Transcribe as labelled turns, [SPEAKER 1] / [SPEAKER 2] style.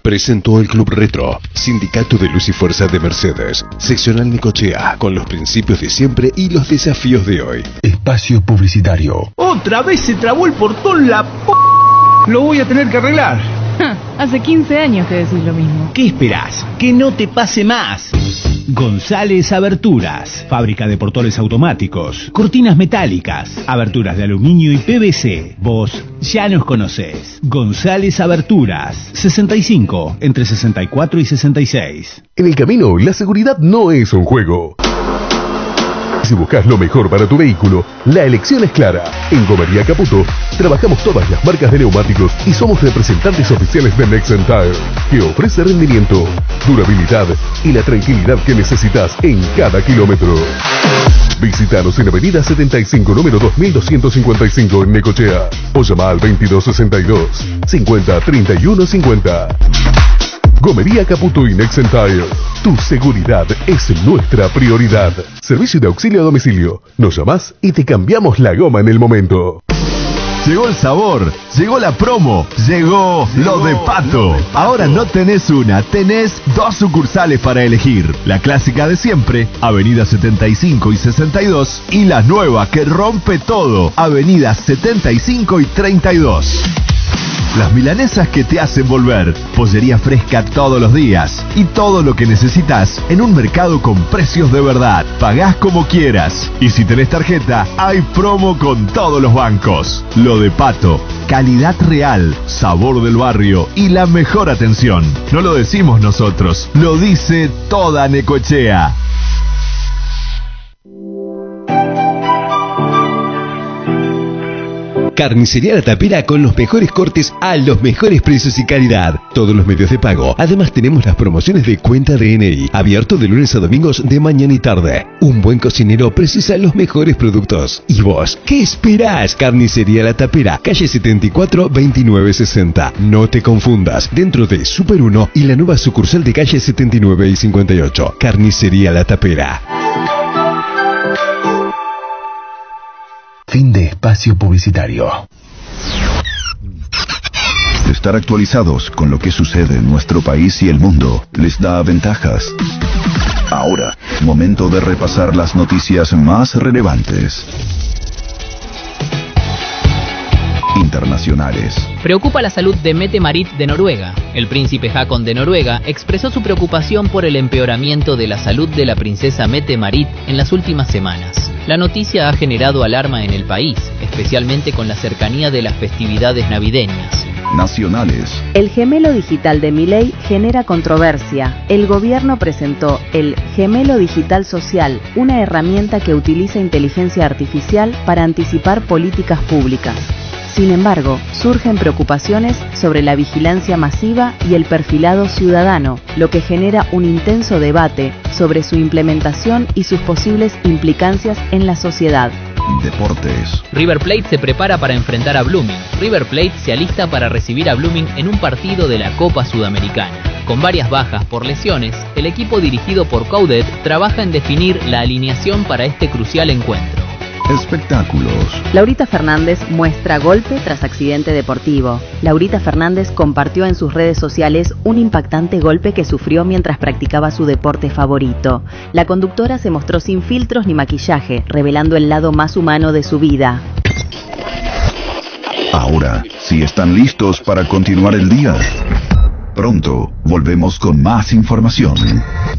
[SPEAKER 1] presentó el Club Retro, Sindicato de Luz y Fuerza de Mercedes, seccional Necochea, con los principios de siempre y los desafíos de hoy.
[SPEAKER 2] Espacio publicitario.
[SPEAKER 3] Otra vez se trabó el portón la Lo voy a tener que arreglar.
[SPEAKER 4] Hace 15 años que decís lo mismo.
[SPEAKER 3] ¿Qué esperás? Que no te pase más. González Aberturas, fábrica de portones automáticos, cortinas metálicas, aberturas de aluminio y PVC. Vos ya nos conocés. González Aberturas, 65, entre 64 y 66.
[SPEAKER 2] En el camino, la seguridad no es un juego. Si buscas lo mejor para tu vehículo, la elección es clara. En Gomería Caputo trabajamos todas las marcas de neumáticos y somos representantes oficiales de Nexen Tire, que ofrece rendimiento, durabilidad y la tranquilidad que necesitas en cada kilómetro. Visítanos en Avenida 75, número 2255 en Necochea, o llama al 2262 50 31 50. Gomería Caputo y Nexen Tire. Tu seguridad es nuestra prioridad. Servicio de auxilio a domicilio. Nos llamás y te cambiamos la goma en el momento.
[SPEAKER 5] Llegó el sabor, llegó la promo, llegó lo de Pato. Ahora no tenés una, tenés 2 sucursales para elegir. La clásica de siempre, Avenida 75 y 62, y la nueva que rompe todo, Avenida 75 y 32. Las milanesas que te hacen volver, pollería fresca todos los días y todo lo que necesitas en un mercado con precios de verdad. Pagás como quieras y si tenés tarjeta, hay promo con todos los bancos. Lo de Pato, calidad real, sabor del barrio y la mejor atención. No lo decimos nosotros, lo dice toda Necochea.
[SPEAKER 1] Carnicería La Tapera con los mejores cortes a los mejores precios y calidad. Todos los medios de pago. Además tenemos las promociones de cuenta DNI. Abierto de lunes a domingos de mañana y tarde. Un buen cocinero precisa los mejores productos. ¿Y vos? ¿Qué esperás? Carnicería La Tapera, calle 74 2960. No te confundas. Dentro de Super 1 y la nueva sucursal de calle 79 y 58. Carnicería La Tapera.
[SPEAKER 2] Fin de espacio publicitario.
[SPEAKER 6] Estar actualizados con lo que sucede en nuestro país y el mundo les da ventajas. Ahora, momento de repasar las noticias más relevantes. Internacionales.
[SPEAKER 7] Preocupa la salud de Mette Marit de Noruega. El príncipe Haakon de Noruega expresó su preocupación por el empeoramiento de la salud de la princesa Mette Marit en las últimas semanas. La noticia ha generado alarma en el país, especialmente con la cercanía de las festividades navideñas.
[SPEAKER 6] Nacionales.
[SPEAKER 8] El gemelo digital de Milei genera controversia. El gobierno presentó el Gemelo Digital Social, una herramienta que utiliza inteligencia artificial para anticipar políticas públicas. Sin embargo, surgen preocupaciones sobre la vigilancia masiva y el perfilado ciudadano, lo que genera un intenso debate sobre su implementación y sus posibles implicancias en la sociedad.
[SPEAKER 6] Deportes.
[SPEAKER 7] River Plate se prepara para enfrentar a Blooming. River Plate se alista para recibir a Blooming en un partido de la Copa Sudamericana. Con varias bajas por lesiones, el equipo dirigido por Coudet trabaja en definir la alineación para este crucial encuentro.
[SPEAKER 6] Espectáculos.
[SPEAKER 8] Laurita Fernández muestra golpe tras accidente deportivo. Laurita Fernández compartió en sus redes sociales un impactante golpe que sufrió mientras practicaba su deporte favorito. La conductora se mostró sin filtros ni maquillaje, revelando el lado más humano de su vida.
[SPEAKER 6] Ahora, si están listos para continuar el día, pronto volvemos con más información.